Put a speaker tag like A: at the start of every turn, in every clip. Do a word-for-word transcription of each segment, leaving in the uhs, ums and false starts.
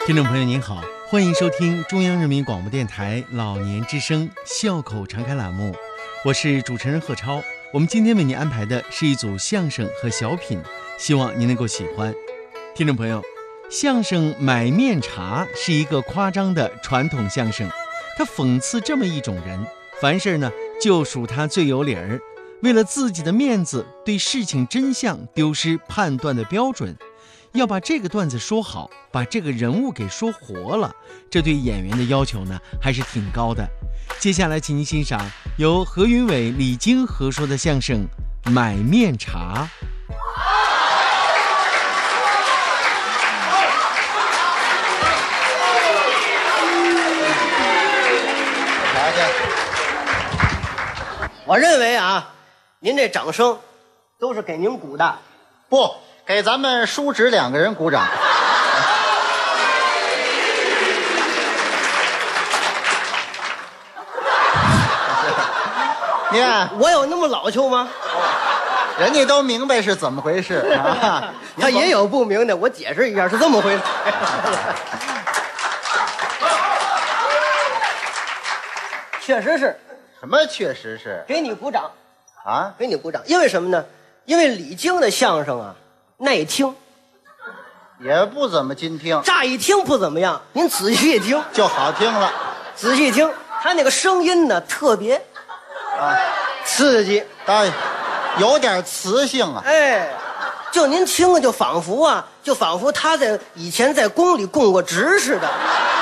A: 听众朋友您好，欢迎收听中央人民广播电台老年之声笑口常开栏目，我是主持人贺超。我们今天为您安排的是一组相声和小品，希望您能够喜欢。听众朋友，相声买面茶是一个夸张的传统相声，它讽刺这么一种人，凡事呢就属他最有理儿，为了自己的面子，对事情真相丢失判断的标准。要把这个段子说好，把这个人物给说活了，这对演员的要求呢还是挺高的。接下来请您欣赏由何云伟、李菁合说的相声《买面茶》。
B: 我认为啊，您这掌声都是给您鼓的，
C: 不给咱们叔侄两个人鼓掌。你看
B: 我有那么老球吗？
C: 人家都明白是怎么回事啊。
B: 他也有不明的，我解释一下是这么回事。确实是。
C: 什么确实是？
B: 给你鼓掌
C: 啊！
B: 给你鼓掌，因为什么呢？因为李菁的相声啊，耐听，
C: 也不怎么经听，
B: 乍一听不怎么样，您仔细一听
C: 就好听了。
B: 仔细听，他那个声音呢特别
C: 啊
B: 刺激，
C: 哎，有点磁性啊。
B: 哎，就您听了就仿佛啊，就仿佛他在以前在宫里供过职似的。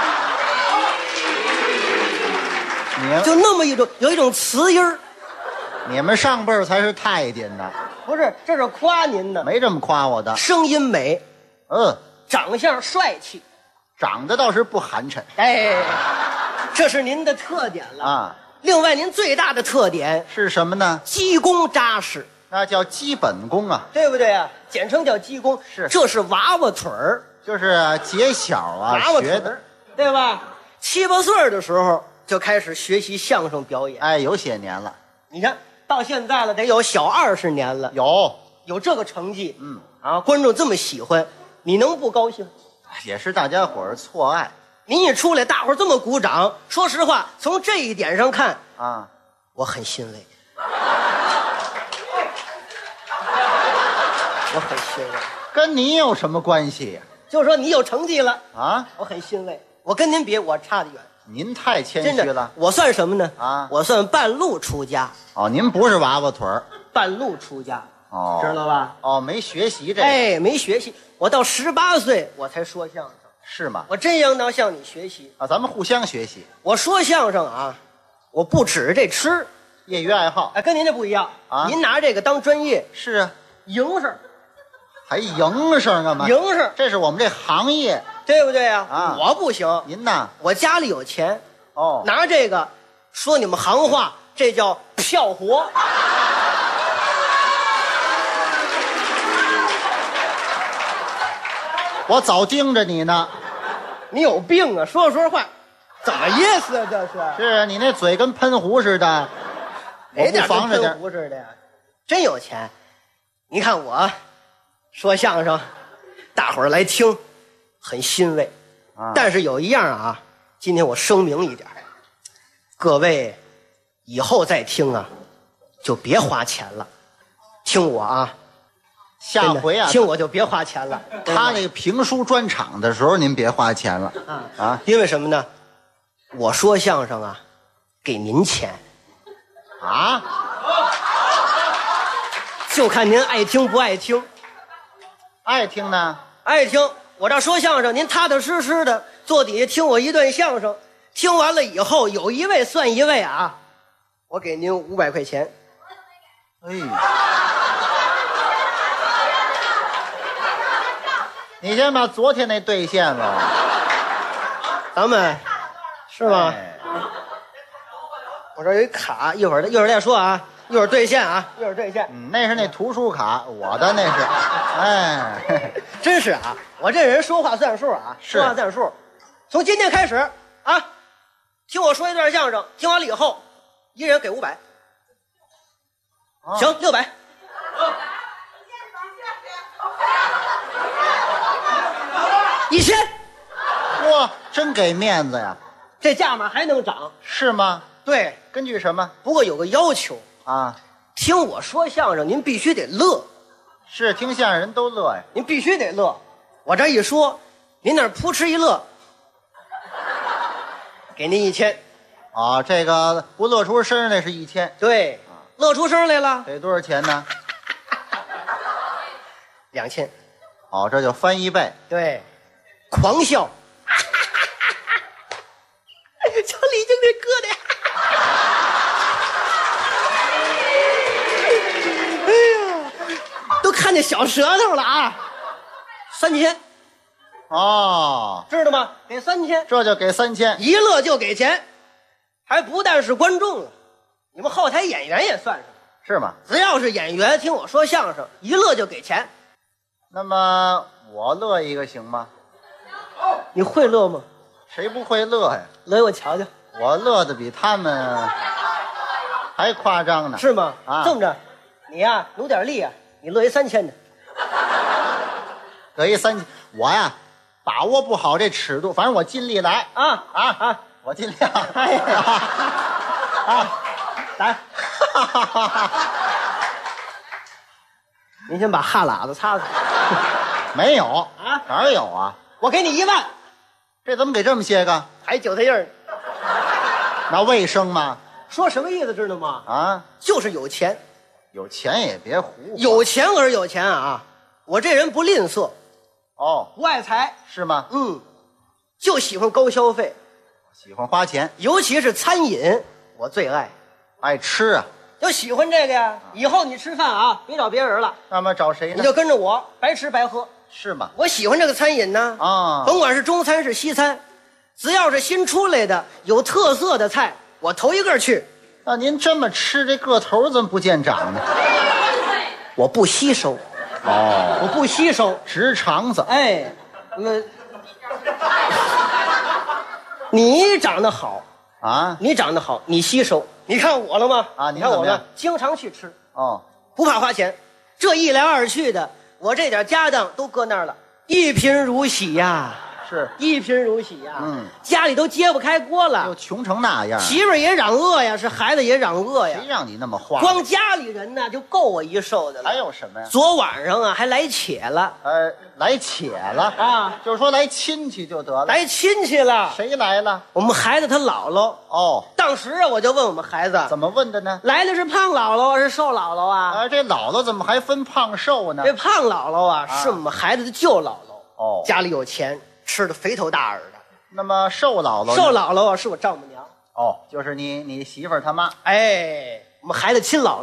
B: 就那么一种有一种磁音儿。
C: 你们上辈儿才是太监呢。
B: 不是，这是夸您的。
C: 没这么夸我的。
B: 声音美，
C: 嗯，
B: 长相帅气，
C: 长得倒是不寒碜。
B: 哎，这是您的特点了
C: 啊。
B: 另外，您最大的特点
C: 是什么呢？
B: 基功扎实，
C: 那叫基本功啊，
B: 对不对啊？简称叫基功。
C: 是，
B: 这是娃娃腿儿，
C: 就是节小啊，
B: 娃娃腿
C: 学的，
B: 儿，对吧？七八岁的时候就开始学习相声表演，
C: 哎，有些年了。
B: 你看到现在了，得有小二十年了，
C: 有
B: 有这个成绩，
C: 嗯
B: 啊，观众这么喜欢，你能不高兴？
C: 也是大家伙儿错爱。
B: 您一出来，大伙儿这么鼓掌，说实话，从这一点上看
C: 啊，
B: 我很欣慰，我很欣慰。
C: 跟你有什么关系呀？
B: 就说你有成绩了
C: 啊，
B: 我很欣慰。我跟您比，我差得远。
C: 您太谦
B: 真的
C: 虚了。
B: 我算什么呢？
C: 啊，
B: 我算半路出家。
C: 哦，您不是娃娃腿儿，
B: 半路出家，
C: 哦，
B: 知道吧？
C: 哦，没学习这个。
B: 哎，没学习，我到十八岁我才说相声。
C: 是吗？
B: 我真应当向你学习
C: 啊，咱们互相学习。
B: 我说相声啊，我不指着这吃，
C: 业余爱好。
B: 哎，跟您这不一样
C: 啊。
B: 您拿这个当专业，
C: 是啊，
B: 营生，
C: 还营生干嘛？
B: 营生，
C: 这是我们这行业，
B: 对不对呀？
C: 啊，
B: 我不行。
C: 您呐？
B: 我家里有钱。
C: 哦，
B: 拿这个说你们行话，这叫票活。
C: 我早盯着你呢。
B: 你有病啊！说说话，怎么意思啊？这是
C: 是啊，你那嘴跟喷壶似的，我不防着点。
B: 跟喷壶似的呀，真有钱。你看我说相声，大伙儿来听，很欣慰。
C: 啊，
B: 但是有一样啊，今天我声明一点，各位以后再听啊，就别花钱了。听我啊。
C: 下回啊，
B: 听我就别花钱了。
C: 他那个评书专场的时候，您别花钱了
B: 啊
C: 啊！
B: 因为什么呢？我说相声啊，给您钱
C: 啊，
B: 就看您爱听不爱听。
C: 爱听呢？
B: 爱听。我这说相声，您踏踏实实的坐底下听我一段相声，听完了以后有一位算一位啊，我给您五百块钱。
C: 哎。你先把昨天那兑现了，
B: 咱们是吗？
C: 哎、
B: 我这有一卡，一会儿一会儿再说啊，一会儿兑现啊，一会儿兑现。
C: 嗯，那是那图书卡，我的那是，哎，
B: 真是啊，我这人说话算数啊，说话算数。从今天开始啊，听我说一段相声，听完了以后，一人给五百，
C: 啊、
B: 行，六百。一千，
C: 真给面子呀？
B: 这价码还能涨。
C: 是吗？
B: 对，
C: 根据什么
B: 不过有个要求，
C: 啊？
B: 听我说相声您必须得乐，
C: 是听相声人都乐呀。
B: 您必须得乐。我这一说，您那儿扑哧一乐，给您一千。
C: 啊，这个不乐出声来是一千，
B: 对，乐出声来了，
C: 得多少钱呢？
B: 两千。
C: 哦，这就翻一倍。
B: 对，狂笑，瞧李菁这疙瘩，哎呀，都看见小舌头了啊！三千，
C: 哦，
B: 知道吗？给三千，
C: 这就给三千。
B: 一乐就给钱，还不但是观众了，你们后台演员也算上，
C: 是吗？
B: 只要是演员听我说相声，一乐就给钱。
C: 那么我乐一个行吗？
B: 你会乐吗？
C: 谁不会乐呀？
B: 乐我瞧瞧，
C: 我乐的比他们还夸张呢。
B: 是吗？
C: 啊
B: 这么着，你呀、努点力啊，你乐一三千的。
C: 给一三千，我呀把握不好这尺度，反正我尽力来
B: 啊
C: 啊
B: 啊！
C: 我尽量。
B: 哎呀，啊，来，您先把哈喇子擦擦。
C: 没有
B: 啊
C: 哪儿有啊？
B: 我给你一万，
C: 这怎么给这么些个？
B: 还韭菜印儿。
C: 那卫生吗？
B: 说什么意思知道吗？
C: 啊，
B: 就是有钱，
C: 有钱也别胡花
B: 有钱可是有钱啊！我这人不吝啬，
C: 哦，
B: 不爱财，
C: 是吗？
B: 嗯，就喜欢高消费，
C: 喜欢花钱，
B: 尤其是餐饮，我最爱。
C: 爱吃啊。
B: 要喜欢这个呀，以后你吃饭啊，别找别人了，
C: 那么找谁呢？
B: 你就跟着我，白吃白喝。
C: 是吗？
B: 我喜欢这个餐饮呢，
C: 啊，
B: 甭管是中餐是西餐，只要是新出来的有特色的菜，我头一个去。
C: 那您这么吃，这个头怎么不见长呢？
B: 我不吸收，
C: 哦，
B: 我不吸收。
C: 直肠子。
B: 哎，那你长得好，
C: 啊，
B: 你长得好，你吸收。你看我了吗？
C: 啊您
B: 你看我们
C: 怎么样
B: 经常去吃，
C: 哦，
B: 不怕花钱。这一来二去的，我这点家当都搁那儿了，一贫如洗呀，
C: 是，
B: 一贫如洗呀。
C: 嗯，
B: 家里都揭不开锅
C: 又
B: 了，
C: 穷成那样，
B: 媳妇儿也嚷饿呀，是孩子也嚷饿呀
C: 谁。让你那么花？
B: 光家里人呢就够我一受的了。
C: 还有什么呀？
B: 昨晚上啊还来且了
C: 呃，来且了
B: 啊，
C: 就是说来亲戚就得了。
B: 来亲戚了。
C: 谁来了？
B: 我们孩子他姥姥。
C: 哦，
B: 当时啊我就问我们孩子，
C: 怎么问的呢？
B: 来的是胖姥姥啊是瘦姥姥啊？
C: 啊，这姥姥怎么还分胖瘦呢？
B: 这胖姥姥啊
C: 啊
B: 是我们孩子的舅姥姥，
C: 哦，
B: 家里有钱，吃的肥头大耳的。
C: 那么瘦姥姥呢？
B: 瘦姥姥啊是我丈母娘。
C: 哦，就是你你媳妇儿他妈。
B: 哎，我们孩子亲姥姥。